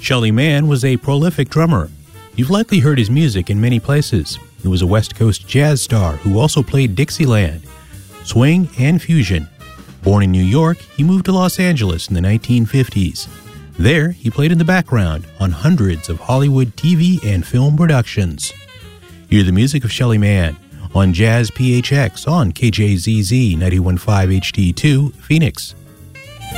Shelly Manne was a prolific drummer. You've likely heard his music in many places. He was a West Coast jazz star who also played Dixieland, swing, and fusion. Born in New York, he moved to Los Angeles in the 1950s. There, he played in the background on hundreds of Hollywood TV and film productions. Hear the music of Shelly Manne on Jazz PHX on KJZZ 91.5 HD2, Phoenix.